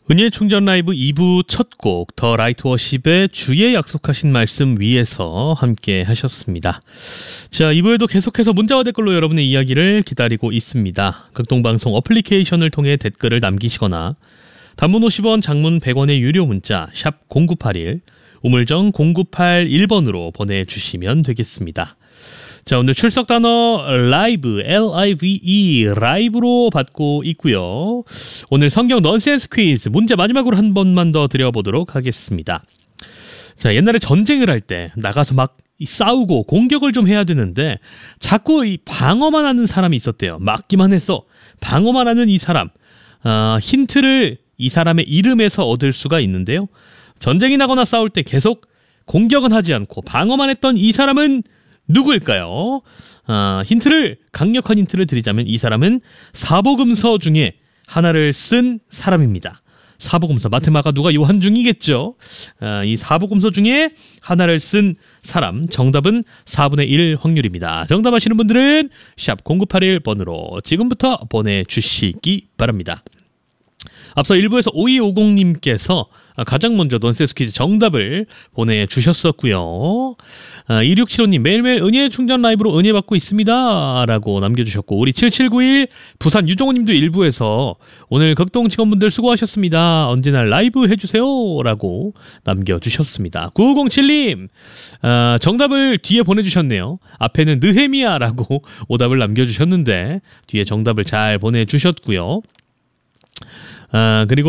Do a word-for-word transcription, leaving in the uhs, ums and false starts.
은혜의 충전 라이브 이 부 첫 곡 더 라이트 워십의 주의 약속하신 말씀 위에서 함께 하셨습니다. 자, 이 부에도 계속해서 문자와 댓글로 여러분의 이야기를 기다리고 있습니다. 극동방송 어플리케이션을 통해 댓글을 남기시거나 단문 오십 원, 장문 백 원의 유료 문자 샵 공구팔일, 우물정 공구팔일 번으로 보내주시면 되겠습니다. 자, 오늘 출석 단어 라이브, 엘 아이 브이 이, 라이브로 받고 있고요. 오늘 성경 넌센스 퀴즈 문제 마지막으로 한 번만 더 드려보도록 하겠습니다. 자, 옛날에 전쟁을 할 때 나가서 막 싸우고 공격을 좀 해야 되는데 자꾸 이 방어만 하는 사람이 있었대요. 막기만 해서 방어만 하는 이 사람, 어, 힌트를 이 사람의 이름에서 얻을 수가 있는데요. 전쟁이 나거나 싸울 때 계속 공격은 하지 않고 방어만 했던 이 사람은 누구일까요? 아, 힌트를, 강력한 힌트를 드리자면 이 사람은 사복음서 중에 하나를 쓴 사람입니다. 사복음서, 마테마가 누가 요한중이겠죠. 아, 이 사복음서 중에 하나를 쓴 사람, 정답은 사분의 일 확률입니다. 정답 아시는 분들은 샵 공구팔일 번으로 지금부터 보내주시기 바랍니다. 앞서 일 부에서 오이오공님께서 가장 먼저 넌센스 퀴즈 정답을 보내주셨었고요. 아, 이육칠오님 매일매일 은혜의 충전 라이브로 은혜 받고 있습니다 라고 남겨주셨고, 우리 칠칠구일 부산 유종호님도 일 부에서 오늘 극동 직원분들 수고하셨습니다, 언제나 라이브 해주세요 라고 남겨주셨습니다. 구오공칠님 아, 정답을 뒤에 보내주셨네요. 앞에는 느헤미야 라고 오답을 남겨주셨는데 뒤에 정답을 잘 보내주셨고요. 아, 그리고